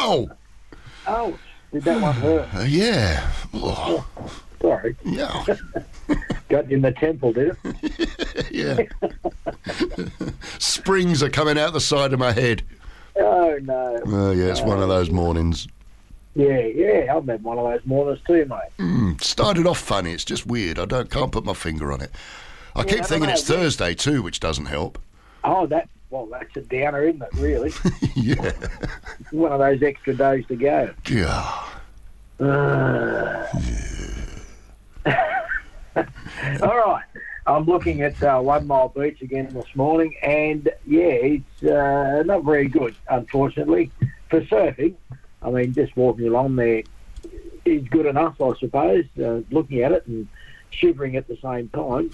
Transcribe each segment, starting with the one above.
Ow! Oh, did that one hurt? Yeah. Oh. Sorry. Yeah. Got in the temple, did it? Yeah. Springs are coming out the side of my head. Oh, no. Oh, yeah, it's one of those mornings. Yeah, I've had one of those mornings too, mate. Started off funny. It's just weird. Can't put my finger on it. I keep thinking it's Thursday too, which doesn't help. Oh, that's a downer, isn't it, really? Yeah. One of those extra days to go. Yeah. All right. I'm looking at 1 Mile Beach again this morning, and, it's not very good, unfortunately, for surfing. I mean, just walking along there is good enough, I suppose, looking at it and shivering at the same time.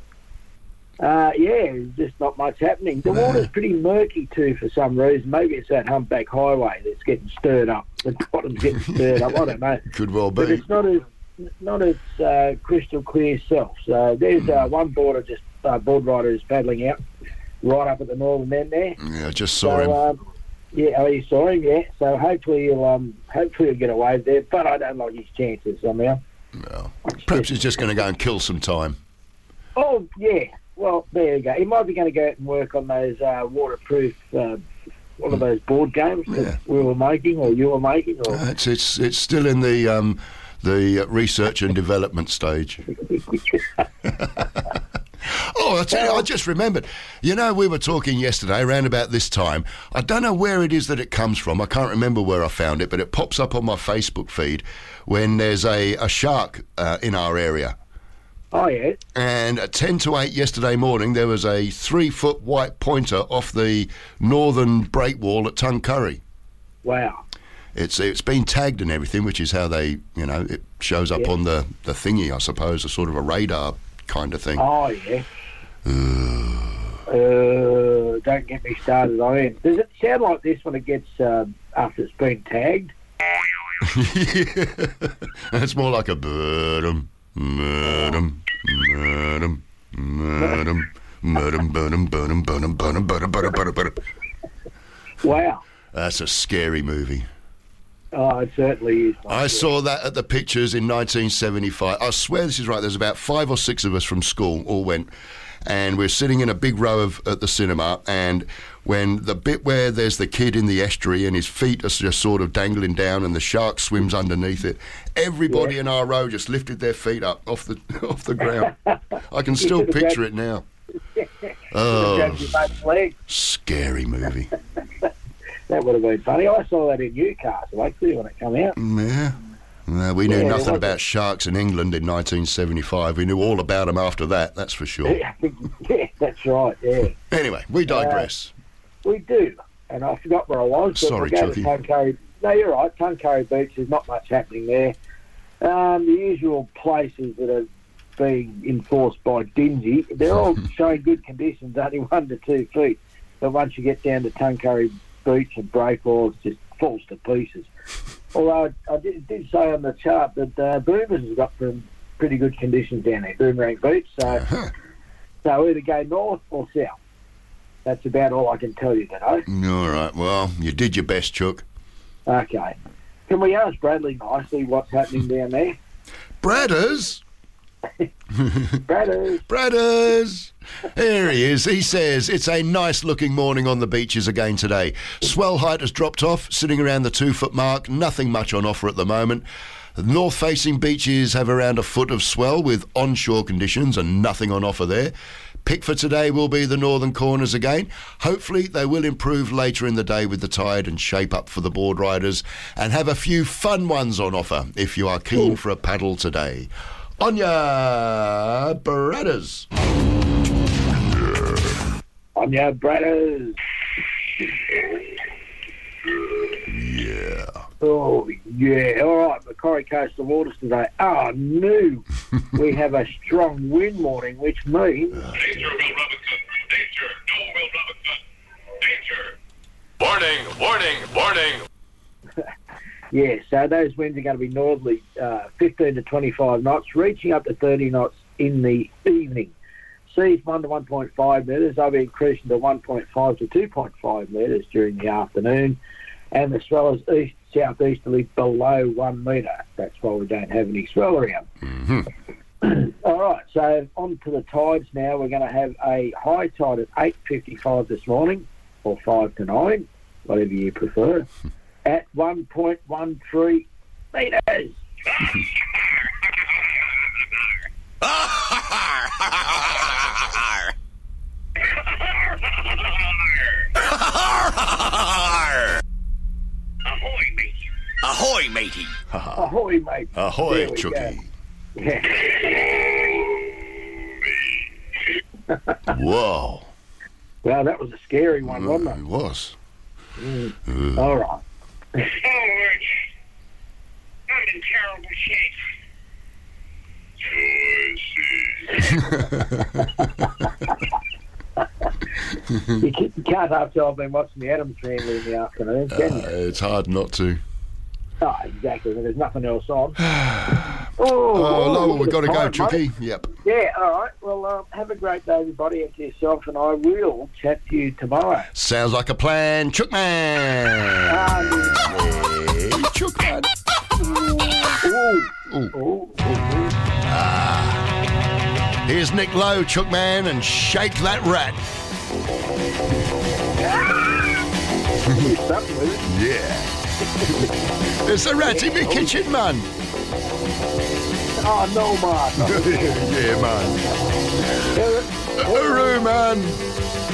Just not much happening. The water's pretty murky too for some reason. Maybe it's that humpback highway that's getting stirred up. The bottom's getting stirred up. I don't know. Could well be. But it's not its crystal clear self. So there's one board rider is paddling out right up at the northern end there. Yeah, I just saw him. You saw him, yeah. So hopefully he'll get away there. But I don't like his chances somehow. Well, perhaps he's just going to go and kill some time. Oh, yeah. Well, there you go. He might be going to go out and work on those waterproof, one of those board games that we were making or you were making. Or... It's still in the research and development stage. Oh, I tell you, I just remembered. You know, we were talking yesterday around about this time. I don't know where it is that it comes from. I can't remember where I found it, but it pops up on my Facebook feed when there's a shark in our area. Oh, yeah. And at 10 to 8 yesterday morning, there was a 3-foot white pointer off the northern breakwall at Tuncurry. Wow. It's been tagged and everything, which is how they, it shows up on the thingy, I suppose, a sort of a radar kind of thing. Oh, yeah. Don't get me started on it. Does it sound like this when it gets, after it's been tagged? Yeah. It's more like a birdum. Murdum, murdum, murdum, murdum, burnum, burnum, burnum, burnum, burnum, burnum, burnum, burnum. Wow. That's a scary movie. Oh, it certainly is. I saw that at the pictures in 1975. I swear this is right. There's about 5 or 6 of us from school all went, and we're sitting in a big row at the cinema, and when the bit where there's the kid in the estuary and his feet are just sort of dangling down and the shark swims underneath it, everybody in our row just lifted their feet up off the ground. I can still picture it now. Oh, scary movie. That would have been funny. I saw that in Newcastle, actually, when it came out. Yeah. We knew nothing about sharks in England in 1975. We knew all about them after that, that's for sure. Yeah, that's right, yeah. Anyway, we digress. We do. And I forgot where I was. Sorry, Chucky. No, you're right. Tuncurry Beach, there's not much happening there. The usual places that are being enforced by Dingy, they're all showing good conditions, only 1 to 2 feet. But once you get down to Tuncurry Beach and Breakwall, it just falls to pieces. Although I did say on the chart that Boomers has got some pretty good conditions down there, Boomerang Beach. So either go north or south. That's about all I can tell you today. All right. Well, you did your best, Chuck. Okay. Can we ask Bradley nicely what's happening down there? Bradders? Bradders. Bradders. Here he is. He says, it's a nice-looking morning on the beaches again today. Swell height has dropped off, sitting around the 2-foot mark. Nothing much on offer at the moment. The north-facing beaches have around a foot of swell with onshore conditions and nothing on offer there. Pick for today will be the northern corners again. Hopefully they will improve later in the day with the tide and shape up for the board riders and have a few fun ones on offer if you are keen for a paddle today. On ya, Bradders. On ya, Bradders. Yeah. Oh, yeah. All right, Macquarie Coastal Waters today. Oh, no. We have a strong wind warning, which means... Danger, Will Robinson. Danger. No, Will Robinson. Danger. Warning, warning, warning. Yeah, so those winds are going to be northerly 15 to 25 knots, reaching up to 30 knots in the evening. Seas 1 to 1.5 metres. They'll be increasing to 1.5 to 2.5 metres during the afternoon. And the swell is east southeasterly below 1 metre. That's why we don't have any swell around. All right, so on to the tides now. We're going to have a high tide at 8:55 this morning, or 5 to 9, whatever you prefer, at 1.13 metres. Ahoy, matey. Ahoy, matey. Ahoy, mate. Ahoy, There we Chucky. go. Whoa. Well, that was a scary one, wasn't It was. it? All right. Oh, I'm in terrible shape. You can't after I've been watching the Addams Family in the afternoon, can you? It's hard not to. Oh, exactly. There's nothing else on. Oh, no, look we've at got to the go, time, Chucky. mate. Yep. Yeah, all right. Well, have a great day, everybody, and to yourself, and I will chat to you tomorrow. Sounds like a plan, Chuckman. Hey, Chuckman. Ooh. Here's Nick Lowe, Chuckman, and Shake That Rat. Do something with it. Yeah. There's a rat in my kitchen, man. Oh, no, Mark. Yeah, man. Hooroo, man.